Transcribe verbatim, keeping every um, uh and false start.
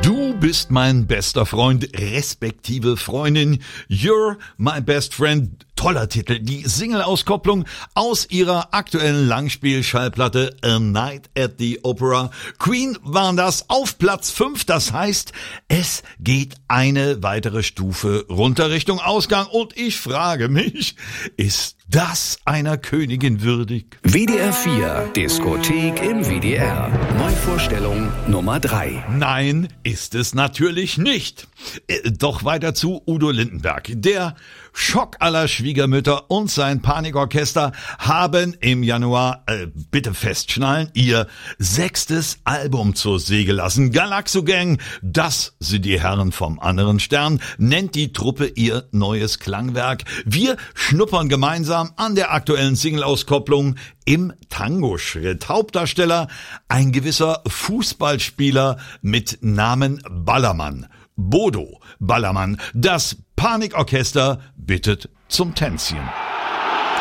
Du bist mein bester Freund, respektive Freundin. You're my best friend. Toller Titel. Die Single-Auskopplung aus ihrer aktuellen Langspiel-Schallplatte A Night at the Opera. Queen waren das auf Platz fünf. Das heißt, es geht eine weitere Stufe runter Richtung Ausgang. Und ich frage mich, ist das einer Königin würdig? W D R vier Diskothek im W D R. Neuvorstellung Nummer drei. Nein, ist es natürlich nicht. Äh, Doch weiter zu Udo Lindenberg. Der Schock aller Schwiegermütter und sein Panikorchester haben im Januar, äh, bitte festschnallen, ihr sechstes Album zur See gelassen. Galaxo Gang, das sind die Herren vom anderen Stern, nennt die Truppe ihr neues Klangwerk. Wir schnuppern gemeinsam an der aktuellen Single-Auskopplung im Tango-Schritt. Hauptdarsteller ein gewisser Fußballspieler mit Namen Ballermann. Bodo Ballermann. Das Panikorchester bittet zum Tänzchen.